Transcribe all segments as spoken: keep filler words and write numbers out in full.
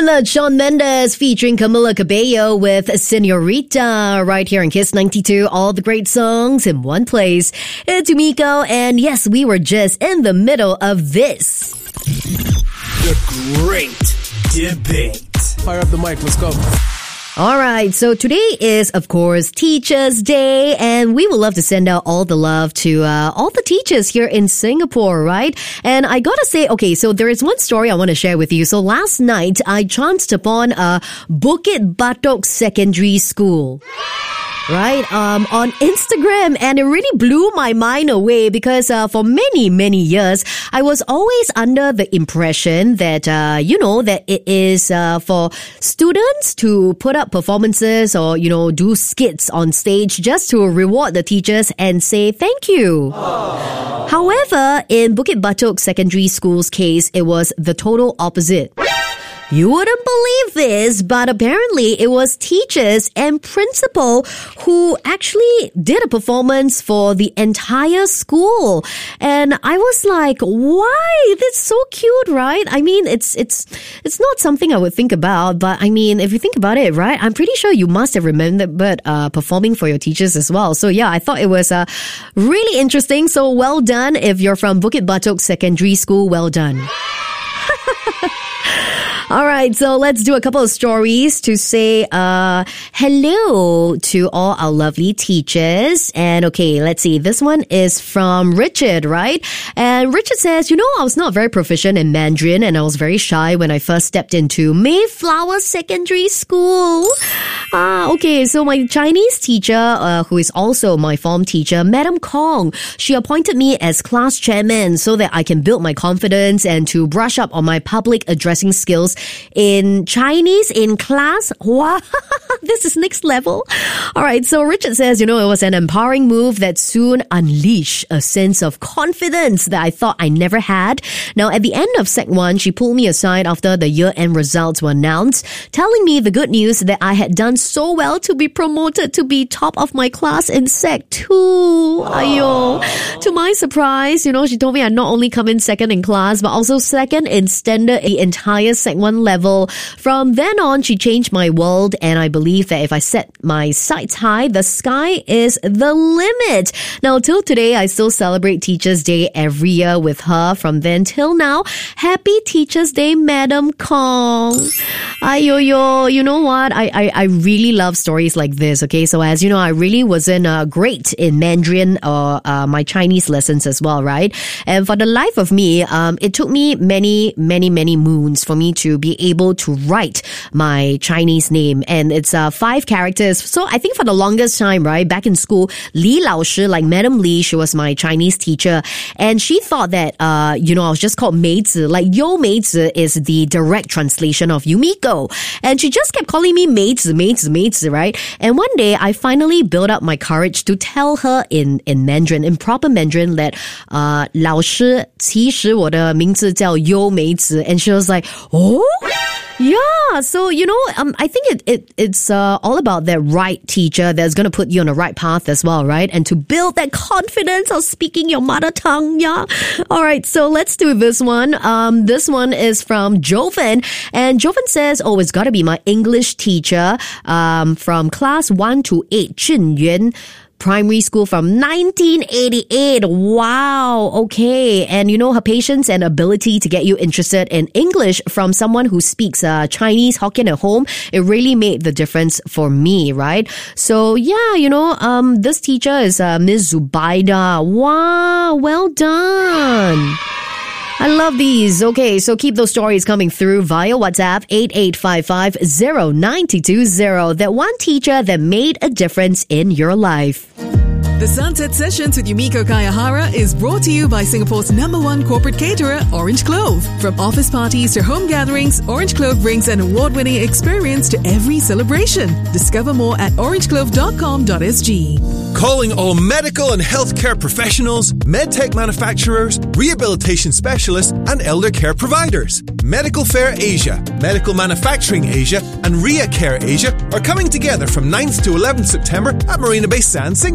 Thriller, Shawn Mendes featuring Camila Cabello with Senorita right here in Kiss ninety-two. All the great songs in one place. It's Yumiko, and yes, we were just in the middle of this. The Great Debate. Fire up the mic, let's go. All right, so today is, of course, Teachers' Day, and we would love to send out all the love to uh, all the teachers here in Singapore, right? And I gotta say, okay, so there is one story I want to share with you. So last night, I chanced upon a Bukit Batok Secondary School. Right, um, on Instagram, and it really blew my mind away because uh, for many, many years, I was always under the impression that, uh, you know, that it is uh, for students to put up performances or, you know, do skits on stage just to reward the teachers and say thank you. Aww. However, in Bukit Batok Secondary School's case, it was the total opposite. You wouldn't believe this, but apparently it was teachers and principal who actually did a performance for the entire school. And I was like, why? That's so cute, right? I mean, it's it's it's not something I would think about, but I mean, if you think about it, right, I'm pretty sure you must have remembered uh, performing for your teachers as well. So yeah, I thought it was uh, really interesting. So well done. If you're from Bukit Batok Secondary School, well done. All right, so let's do a couple of stories to say uh hello to all our lovely teachers. And okay, let's see. This one is from Richard, right? And Richard says, you know, I was not very proficient in Mandarin and I was very shy when I first stepped into Mayflower Secondary School. Ah, okay, so my Chinese teacher, uh, who is also my form teacher, Madam Kong, she appointed me as class chairman so that I can build my confidence and to brush up on my public addressing skills in Chinese in class. Wow, this is next level. All right, so Richard says, you know, it was an empowering move that soon unleashed a sense of confidence that I thought I never had. Now, at the end of Sec one, she pulled me aside after the year-end results were announced, telling me the good news that I had done so well to be promoted to be top of my class in Sec two. Ayo. To my surprise, you know, she told me I'd not only come in second in class, but also second in standard the entire Sec one level. From then on, she changed my world, and I believe that if I set my sights high, the sky is the limit. Now, till today, I still celebrate Teachers' Day every year with her. From then till now, happy Teachers' Day, Madam Kong. Ayoyo, you know what? I, I, I really love stories like this, okay? So as you know, I really wasn't uh, great in Mandarin or uh, my Chinese lessons as well, right? And for the life of me, um, it took me many, many, many moons for me to be able to write my Chinese name. And it's uh, five characters. So I think for the longest time, right, back in school, Li Lao Shi, like Madam Li, she was my Chinese teacher. And she thought that, uh, you know, I was just called Meizi. Like, Yo Meizi is the direct translation of Yumiko. And she just kept calling me Meizi, Meizi, Meizi, right? And one day, I finally built up my courage to tell her in, in Mandarin, in proper Mandarin, that, uh, 老师,其实我的名字叫 Yo Meizi. And she was like, oh? Yeah, so, you know, um, I think it, it it's uh, all about that right teacher that's going to put you on the right path as well, right? And to build that confidence of speaking your mother tongue, yeah? All right, so let's do this one. Um, this one is from Joven. And Joven says, oh, it's got to be my English teacher um, from class one to eight, Jun Yuan Primary School from nineteen eighty-eight. Wow. Okay. And you know, her patience and ability to get you interested in English from someone who speaks uh, Chinese Hokkien at home, it really made the difference for me, right? So yeah, you know, um, this teacher is uh, Miz Zubaida. Wow. Well done. I love these. Okay, so keep those stories coming through via WhatsApp eight eight five five zero nine two zero. That one teacher that made a difference in your life. The Sunset Sessions with Yumiko Kayahara is brought to you by Singapore's number one corporate caterer, Orange Clove. From office parties to home gatherings, Orange Clove brings an award-winning experience to every celebration. Discover more at orange clove dot com dot s g. Calling all medical and healthcare professionals, medtech manufacturers, rehabilitation specialists, and elder care providers. Medical Fair Asia, Medical Manufacturing Asia, and RIA Care Asia are coming together from ninth to eleventh September at Marina Bay Sands, Singapore.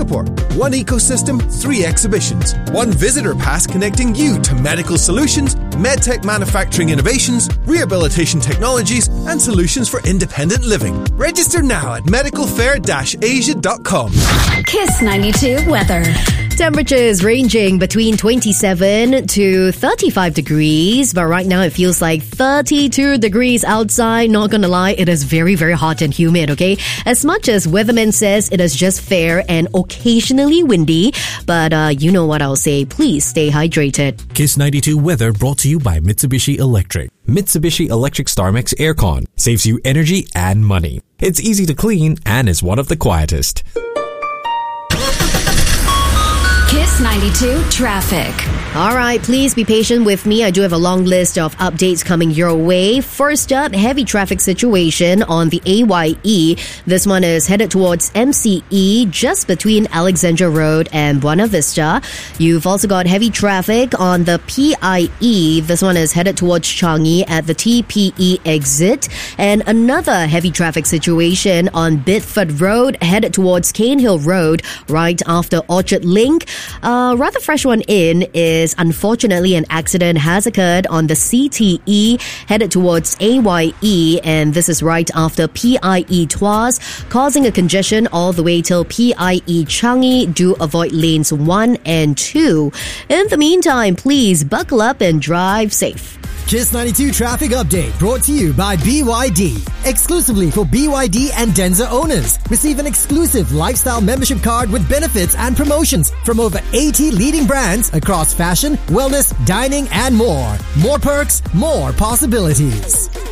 one ecosystem, three exhibitions. One visitor pass connecting you to medical solutions, medtech manufacturing innovations, rehabilitation technologies, and solutions for independent living. Register now at medical fair dash asia dot com. Kiss ninety-two weather. Temperatures ranging between twenty-seven to thirty-five degrees, but right now it feels like thirty-two degrees outside. Not gonna lie, it is very, very hot and humid, okay? As much as weatherman says it is just fair and occasionally windy, but uh, you know what I'll say. Please stay hydrated. Kiss ninety-two weather brought to you by Mitsubishi Electric. Mitsubishi Electric StarMax Aircon saves you energy and money. It's easy to clean and is one of the quietest. Kiss ninety-two traffic. All right, please be patient with me. I do have a long list of updates coming your way. First up, heavy traffic situation on the A Y E. This one is headed towards M C E, just between Alexandra Road and Buena Vista. You've also got heavy traffic on the P I E. This one is headed towards Changi at the T P E exit. And another heavy traffic situation on Bidford Road, headed towards Cane Hill Road, right after Orchard Link. A rather fresh one in is, unfortunately, an accident has occurred on the C T E headed towards A Y E, and this is right after P I E Tuas, causing a congestion all the way till P I E Changi. Do avoid lanes one and two. In the meantime, please buckle up and drive safe. Kiss ninety-two traffic update brought to you by B Y D. Exclusively for B Y D and Denza owners. Receive an exclusive lifestyle membership card with benefits and promotions from over eighty leading brands across fashion, wellness, dining, and more. More perks, more possibilities.